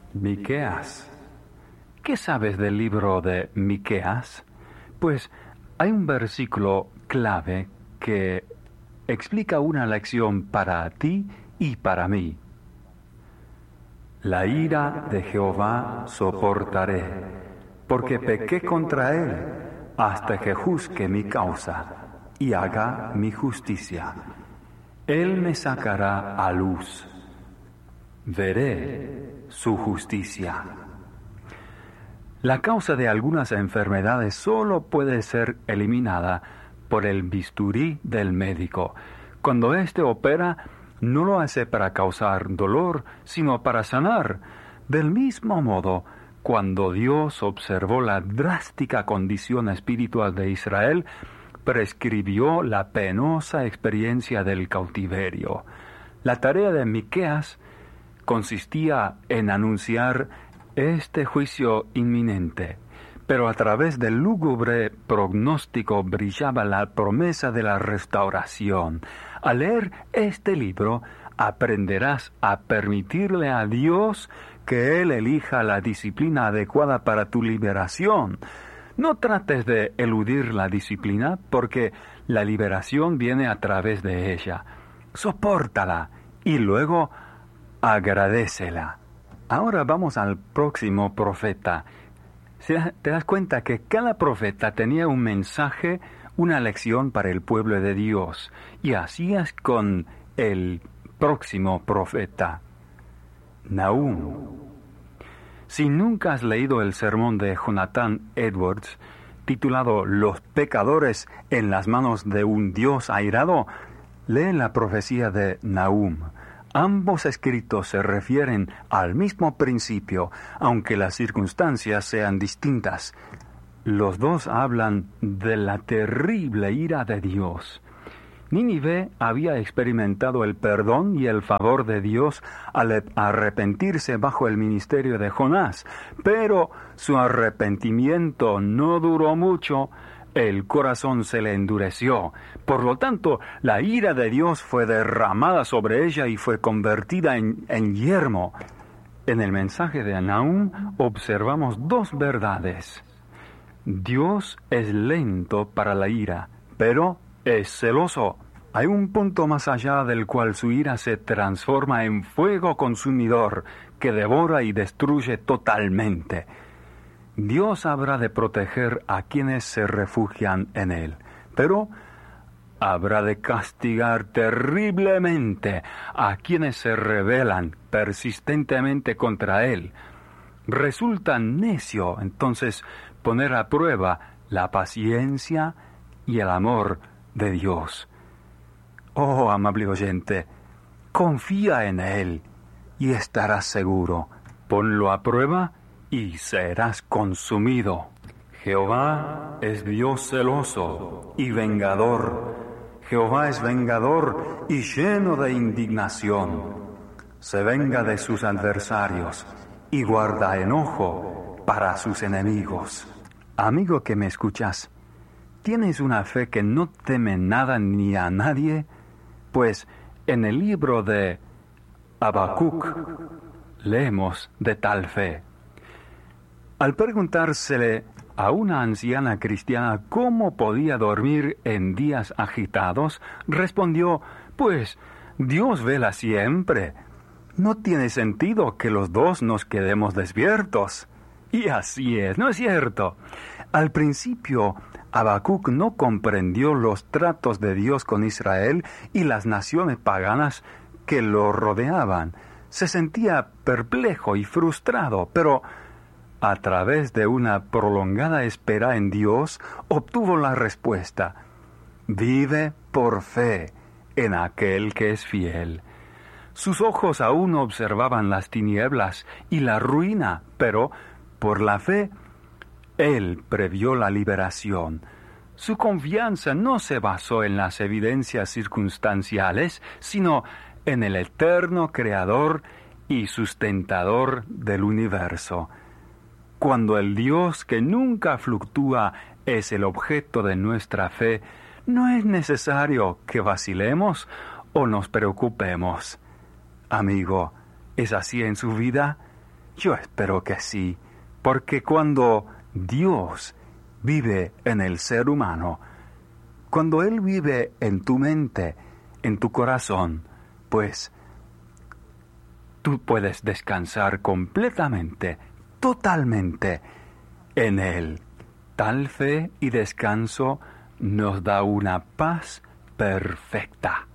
Miqueas. ¿Qué sabes del libro de Miqueas? Pues hay un versículo clave que explica una lección para ti y para mí. La ira de Jehová soportaré, porque pequé contra él, hasta que juzgue mi causa y haga mi justicia. Él me sacará a luz. Veré su justicia. La causa de algunas enfermedades solo puede ser eliminada por el bisturí del médico. Cuando éste opera, no lo hace para causar dolor, sino para sanar. Del mismo modo, cuando Dios observó la drástica condición espiritual de Israel, prescribió la penosa experiencia del cautiverio. La tarea de Miqueas consistía en anunciar este juicio inminente, pero a través del lúgubre pronóstico brillaba la promesa de la restauración. Al leer este libro, aprenderás a permitirle a Dios que Él elija la disciplina adecuada para tu liberación. No trates de eludir la disciplina, porque la liberación viene a través de ella. Sopórtala y luego agradécela. Ahora vamos al próximo profeta. Te das cuenta que cada profeta tenía un mensaje, una lección para el pueblo de Dios. Y así es con el próximo profeta, Nahum. Si nunca has leído el sermón de Jonathan Edwards, titulado Los pecadores en las manos de un Dios airado, lee la profecía de Nahum. Ambos escritos se refieren al mismo principio, aunque las circunstancias sean distintas. Los dos hablan de la terrible ira de Dios. Nínive había experimentado el perdón y el favor de Dios al arrepentirse bajo el ministerio de Jonás, pero su arrepentimiento no duró mucho. El corazón se le endureció. Por lo tanto, la ira de Dios fue derramada sobre ella y fue convertida en yermo. En el mensaje de Nahum observamos dos verdades. Dios es lento para la ira, pero es celoso. Hay un punto más allá del cual su ira se transforma en fuego consumidor que devora y destruye totalmente. Dios habrá de proteger a quienes se refugian en Él, pero habrá de castigar terriblemente a quienes se rebelan persistentemente contra Él. Resulta necio, entonces, poner a prueba la paciencia y el amor de Dios. Oh, amable oyente, confía en Él y estarás seguro. Ponlo a prueba y serás consumido. Jehová es Dios celoso y vengador. Jehová es vengador y lleno de indignación. Se venga de sus adversarios y guarda enojo para sus enemigos. Amigo que me escuchas, ¿tienes una fe que no teme nada ni a nadie? Pues en el libro de Habacuc leemos de tal fe. Al preguntársele a una anciana cristiana cómo podía dormir en días agitados, respondió: pues Dios vela siempre. No tiene sentido que los dos nos quedemos despiertos. Y así es, ¿no es cierto? Al principio, Habacuc no comprendió los tratos de Dios con Israel y las naciones paganas que lo rodeaban. Se sentía perplejo y frustrado, pero a través de una prolongada espera en Dios, obtuvo la respuesta: vive por fe en aquel que es fiel. Sus ojos aún observaban las tinieblas y la ruina, pero por la fe, Él previó la liberación. Su confianza no se basó en las evidencias circunstanciales, sino en el eterno Creador y sustentador del universo. Cuando el Dios que nunca fluctúa es el objeto de nuestra fe, no es necesario que vacilemos o nos preocupemos. Amigo, ¿es así en su vida? Yo espero que sí, porque cuando Dios vive en el ser humano, cuando Él vive en tu mente, en tu corazón, pues tú puedes descansar completamente, totalmente en Él. Tal fe y descanso nos da una paz perfecta.